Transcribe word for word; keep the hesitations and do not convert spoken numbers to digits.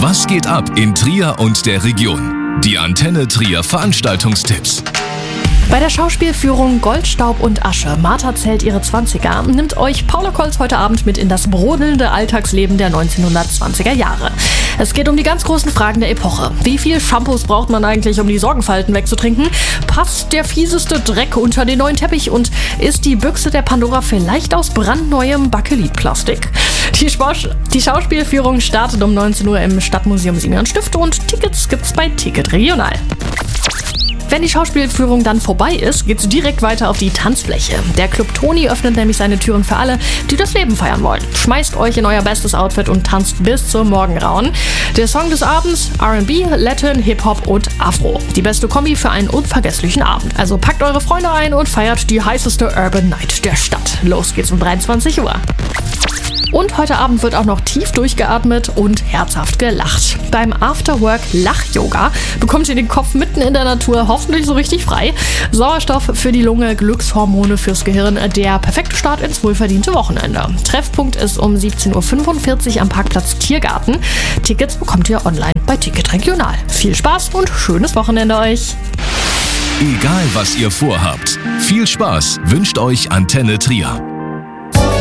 Was geht ab in Trier und der Region? Die Antenne Trier Veranstaltungstipps. Bei der Schauspielführung Goldstaub und Asche, Martha zählt ihre zwanziger, nimmt euch Paula Kolz heute Abend mit in das brodelnde Alltagsleben der neunzehnhundertzwanziger Jahre. Es geht um die ganz großen Fragen der Epoche. Wie viel Shampoos braucht man eigentlich, um die Sorgenfalten wegzutrinken? Passt der fieseste Dreck unter den neuen Teppich? Und ist die Büchse der Pandora vielleicht aus brandneuem Bakelitplastik? Die, Sport- die Schauspielführung startet um neunzehn Uhr im Stadtmuseum Simeon Stift und Tickets gibt's bei Ticket Regional. Wenn die Schauspielführung dann vorbei ist, geht's direkt weiter auf die Tanzfläche. Der Club Toni öffnet nämlich seine Türen für alle, die das Leben feiern wollen. Schmeißt euch in euer bestes Outfit und tanzt bis zum Morgengrauen. Der Song des Abends: R and B, Latin, Hip-Hop und Afro. Die beste Kombi für einen unvergesslichen Abend. Also packt eure Freunde ein und feiert die heißeste Urban Night der Stadt. Los geht's um dreiundzwanzig Uhr. Und heute Abend wird auch noch tief durchgeatmet und herzhaft gelacht. Beim Afterwork Lach-Yoga bekommt ihr den Kopf mitten in der Natur hoffentlich so richtig frei. Sauerstoff für die Lunge, Glückshormone fürs Gehirn, der perfekte Start ins wohlverdiente Wochenende. Treffpunkt ist um siebzehn Uhr fünfundvierzig am Parkplatz Tiergarten. Tickets bekommt ihr online bei Ticket Regional. Viel Spaß und schönes Wochenende euch! Egal was ihr vorhabt, viel Spaß wünscht euch Antenne Trier.